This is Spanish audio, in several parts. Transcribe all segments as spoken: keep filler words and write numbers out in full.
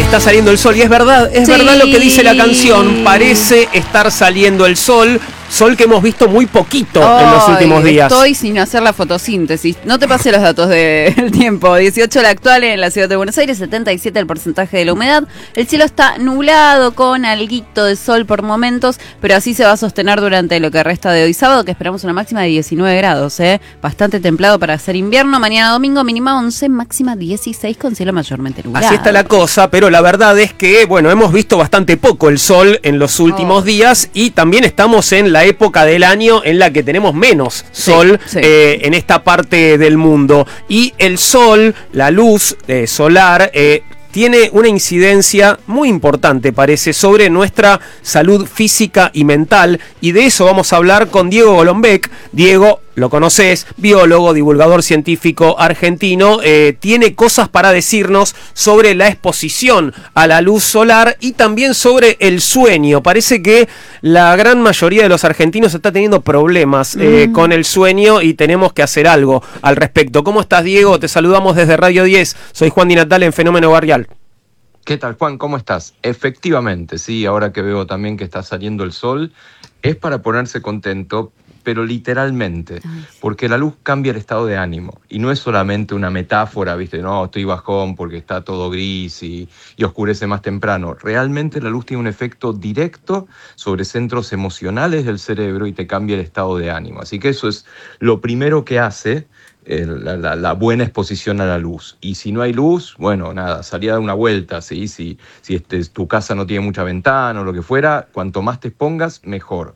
está saliendo el sol. Y es verdad, es Sí. verdad lo que dice la canción. Parece estar saliendo el sol. Sol que hemos visto muy poquito Ay, en los últimos días. Estoy sin hacer la fotosíntesis. No te pasé los datos del tiempo. dieciocho la actual en la ciudad de Buenos Aires, setenta y siete el porcentaje de la humedad. El cielo está nublado con alguito de sol por momentos, pero así se va a sostener durante lo que resta de hoy sábado, que esperamos una máxima de diecinueve grados, ¿eh? Bastante templado para hacer invierno. Mañana domingo mínima once, máxima dieciséis con cielo mayormente nublado. Así está la cosa, pero la verdad es que, bueno, hemos visto bastante poco el sol en los últimos Oh. días y también estamos en la época del año en la que tenemos menos sol sí. eh, en esta parte del mundo. Y el sol, la luz eh, solar, eh, tiene una incidencia muy importante, parece, sobre nuestra salud física y mental. Y de eso vamos a hablar con Diego Golombek. Diego, lo conoces, biólogo, divulgador científico argentino, eh, tiene cosas para decirnos sobre la exposición a la luz solar y también sobre el sueño. Parece que la gran mayoría de los argentinos está teniendo problemas eh, mm. con el sueño y tenemos que hacer algo al respecto. ¿Cómo estás, Diego? Te saludamos desde Radio diez. Soy Juan Di Natale en Fenómeno Barrial. ¿Qué tal, Juan? ¿Cómo estás? Efectivamente, sí, ahora que veo también que está saliendo el sol, es para ponerse contento, pero literalmente, porque la luz cambia el estado de ánimo, y no es solamente una metáfora, ¿viste? No, estoy bajón porque está todo gris y, y oscurece más temprano. Realmente la luz tiene un efecto directo sobre centros emocionales del cerebro y te cambia el estado de ánimo. Así que eso es lo primero que hace eh, la, la, la buena exposición a la luz. Y si no hay luz, bueno, nada, salir a dar una vuelta, ¿sí? Si, si este, tu casa no tiene mucha ventana o lo que fuera, cuanto más te expongas, mejor.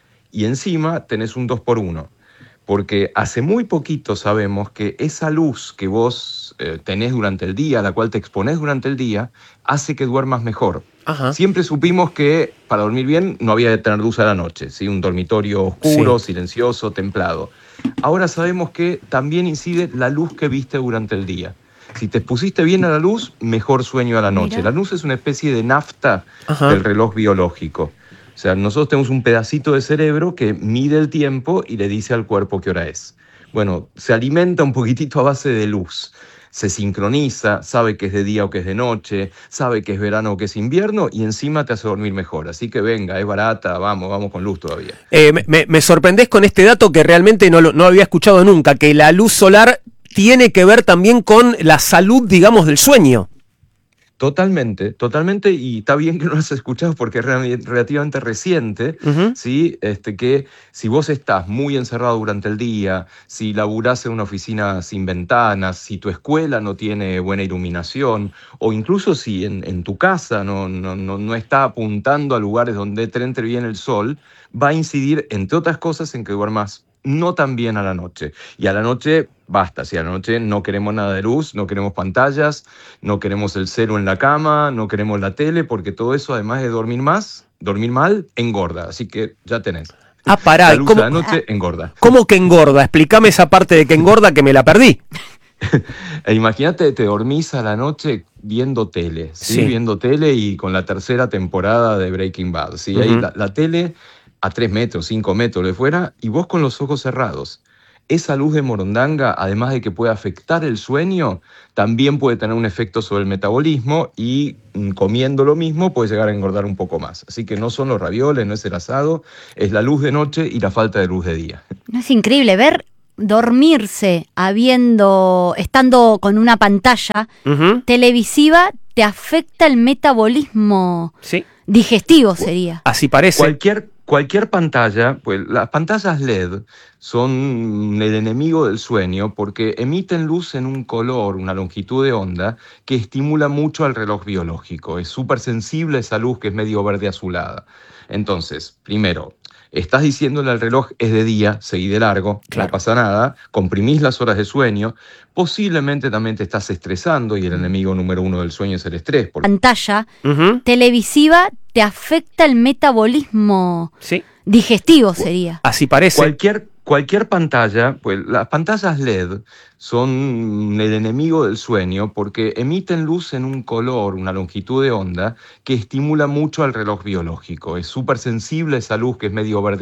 Y encima tenés un dos por uno, porque hace muy poquito sabemos que esa luz que vos eh, tenés durante el día, a la cual te exponés durante el día, hace que duermas mejor. Ajá. Siempre supimos que para dormir bien no había de tener luz a la noche, ¿sí? Un dormitorio oscuro, sí, silencioso, templado. Ahora sabemos que también incide la luz que viste durante el día. Si te expusiste bien a la luz, mejor sueño a la noche. Mira. La luz es una especie de nafta Ajá. del reloj biológico. O sea, nosotros tenemos un pedacito de cerebro que mide el tiempo y le dice al cuerpo qué hora es. Bueno, se alimenta un poquitito a base de luz. Se sincroniza, sabe que es de día o que es de noche, sabe que es verano o que es invierno y encima te hace dormir mejor. Así que venga, es barata, vamos, vamos con luz todavía. Eh, me, me sorprendés con este dato que realmente no lo no había escuchado nunca, que la luz solar tiene que ver también con la salud, digamos, del sueño. Totalmente, totalmente, y está bien que no lo has escuchado porque es relativamente reciente, uh-huh. ¿sí? Este, que si vos estás muy encerrado durante el día, si laburás en una oficina sin ventanas, si tu escuela no tiene buena iluminación, o incluso si en, en tu casa no, no, no, no está apuntando a lugares donde te entre bien el sol, va a incidir, entre otras cosas, en que duermas no tan bien a la noche. Y a la noche basta, si a la noche no queremos nada de luz, no queremos pantallas, no queremos el celu en la cama, no queremos la tele, porque todo eso, además de dormir más, dormir mal, engorda. Así que ya tenés. Ah, pará. La luz ¿Cómo, a la noche engorda. ¿Cómo que engorda? Explícame esa parte de que engorda que me la perdí. E imagínate, te dormís a la noche viendo tele, ¿sí? Sí. Viendo tele y con la tercera temporada de Breaking Bad, ¿sí? Uh-huh. Ahí la, la tele a tres metros, cinco metros de fuera, y vos con los ojos cerrados. Esa luz de morondanga, además de que puede afectar el sueño, también puede tener un efecto sobre el metabolismo y mm, comiendo lo mismo puede llegar a engordar un poco más. Así que no son los ravioles, no es el asado, es la luz de noche y la falta de luz de día. No es increíble ver dormirse habiendo, estando con una pantalla uh-huh. televisiva, te afecta el metabolismo ¿Sí? digestivo sería. Así parece. Cualquier Cualquier pantalla, pues las pantallas L E D son el enemigo del sueño porque emiten luz en un color, una longitud de onda que estimula mucho al reloj biológico. Es súper sensible esa luz que es medio verde azulada. Entonces, primero, estás diciéndole al reloj es de día, seguí de largo, claro. No pasa nada, comprimís las horas de sueño, posiblemente también te estás estresando y el enemigo número uno del sueño es el estrés. Porque... Pantalla uh-huh. televisiva te afecta el metabolismo ¿Sí? digestivo sería. Así parece. Cualquier, cualquier pantalla, pues las pantallas L E D son el enemigo del sueño porque emiten luz en un color, una longitud de onda que estimula mucho al reloj biológico. Es súper sensible esa luz que es medio verde